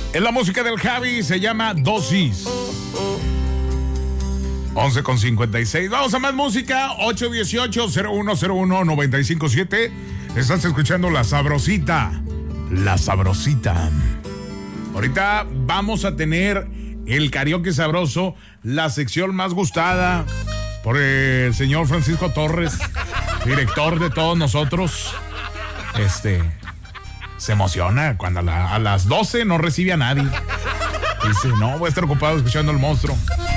Es la música del Javi, se llama Dosis. 11:56. Vamos a más música. 818-0101-957. Estás escuchando La Sabrosita. La Sabrosita. Ahorita vamos a tener el karaoke sabroso, la sección más gustada por el señor Francisco Torres, director de todos nosotros. Se emociona cuando a las 12 no recibe a nadie. Dice, no, voy a estar ocupado escuchando al monstruo.